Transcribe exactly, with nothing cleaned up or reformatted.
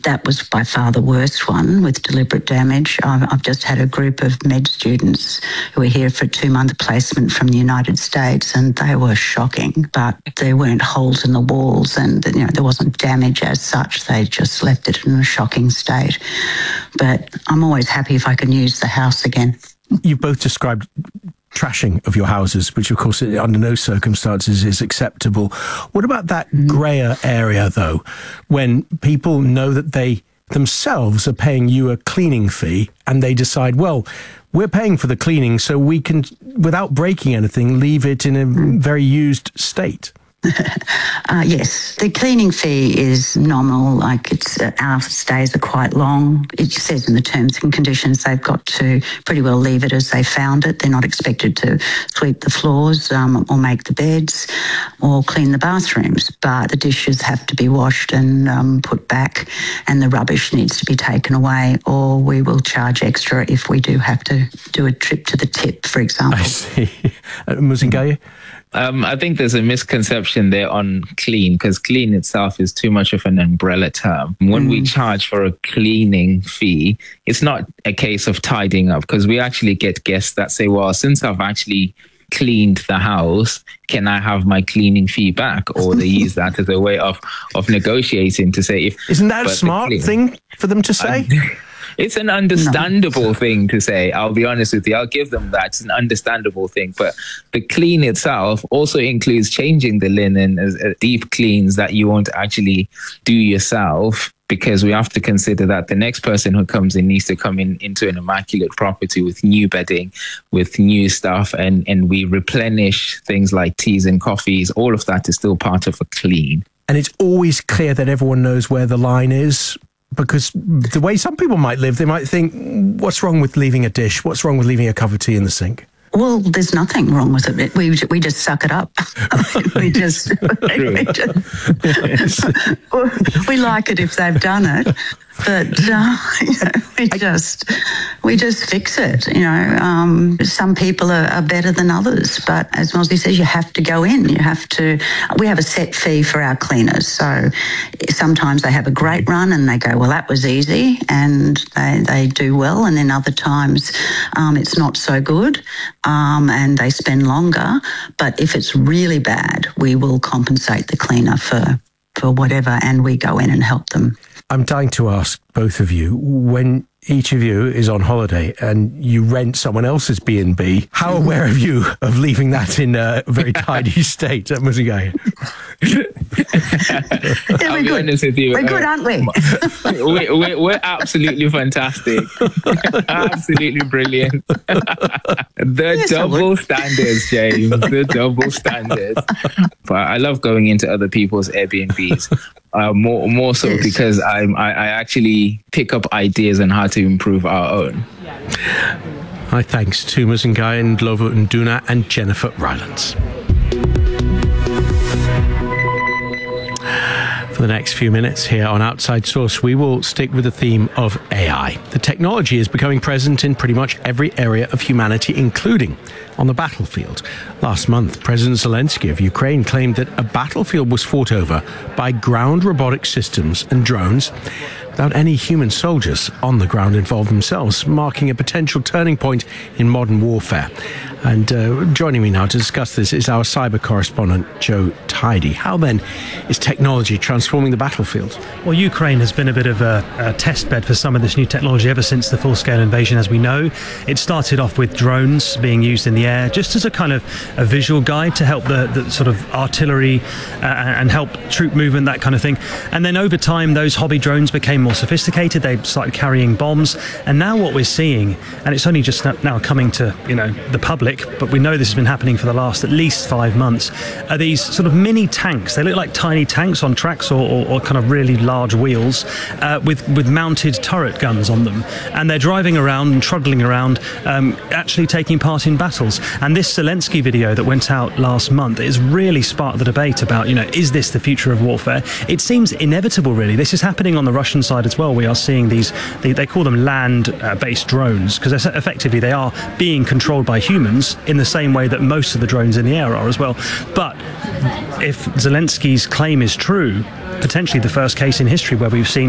that was by far the worst one with deliberate damage. I've, I've just had a group of med students who were here for a two-month placement from the United States, and they were shocking, but there weren't holes in the walls and, you know, there wasn't damage as such. They just left it in a shocking state. But I'm always happy if I can use the house again. You both described trashing of your houses, which of course under no circumstances is acceptable. What about that mm. greyer area though, when people know that they themselves are paying you a cleaning fee and they decide, well, we're paying for the cleaning so we can, without breaking anything, leave it in a mm. very used state? uh, yes, the cleaning fee is nominal. Like it's uh, our stays are quite long. It says in the terms and conditions they've got to pretty well leave it as they found it. They're not expected to sweep the floors um, or make the beds or clean the bathrooms, but the dishes have to be washed and um, put back, and the rubbish needs to be taken away, or we will charge extra if we do have to do a trip to the tip, for example. I see. uh, Muzingaye? Um, I think there's a misconception there on clean, because clean itself is too much of an umbrella term. When mm. we charge for a cleaning fee, it's not a case of tidying up, because we actually get guests that say, well, since I've actually cleaned the house, can I have my cleaning fee back? Or they use that as a way of, of negotiating to say, if isn't that a smart clean, thing for them to say? Um, It's an understandable no. thing to say. I'll be honest with you. I'll give them that. It's an understandable thing. But the clean itself also includes changing the linen as uh, deep cleans that you won't actually do yourself, because we have to consider that the next person who comes in needs to come in into an immaculate property with new bedding, with new stuff, and, and we replenish things like teas and coffees. All of that is still part of a clean. And it's always clear that everyone knows where the line is. Because the way some people might live, they might think, what's wrong with leaving a dish? What's wrong with leaving a cup of tea in the sink? Well, there's nothing wrong with it. We we just suck it up. we just, we, just we like it if they've done it, but uh, you know, we just we just fix it. You know, um, some people are, are better than others, but as Mosby says, you have to go in. You have to. We have a set fee for our cleaners, so sometimes they have a great run and they go, well, that was easy, and they they do well, and then other times um, it's not so good. Um, and they spend longer. But if it's really bad, we will compensate the cleaner for, for whatever, and we go in and help them. I'm dying to ask both of you, when each of you is on holiday and you rent someone else's B and B, how aware are you of leaving that in a very tidy state? Muzingaye? Yeah, we're good. With you, we're uh, good, aren't we? we we're, we're absolutely fantastic. Absolutely brilliant. The yes, double standards, James. The double standards. But I love going into other people's Airbnbs. Uh, more more so yes. because I'm, I, I actually pick up ideas on how to improve our own. My thanks to Muzingaye and Ndlovu Nduna and Jennifer Rylance. For the next few minutes here on Outside Source, we will stick with the theme of A I. The technology is becoming present in pretty much every area of humanity, including on the battlefield. Last month, President Zelensky of Ukraine claimed that a battlefield was fought over by ground robotic systems and drones without any human soldiers on the ground involved themselves, marking a potential turning point in modern warfare. And uh, joining me now to discuss this is our cyber correspondent, Joe Tidy. How then is technology transforming the battlefield? Well, Ukraine has been a bit of a, a test bed for some of this new technology ever since the full-scale invasion, as we know. It started off with drones being used in the air, just as a kind of a visual guide to help the, the sort of artillery uh, and help troop movement, that kind of thing. And then over time, those hobby drones became more sophisticated. They started carrying bombs. And now what we're seeing, and it's only just now coming to, you know, the public, but we know this has been happening for the last at least five months, are these sort of mini tanks. They look like tiny tanks on tracks or, or, or kind of really large wheels uh, with, with mounted turret guns on them. And they're driving around and trundling around, um, actually taking part in battles. And this Zelensky video that went out last month has really sparked the debate about, you know, is this the future of warfare? It seems inevitable, really. This is happening on the Russian side as well. We are seeing these, they, they call them land-based uh, drones, because effectively they are being controlled by humans in the same way that most of the drones in the air are as well. But if Zelensky's claim is true, potentially the first case in history where we've seen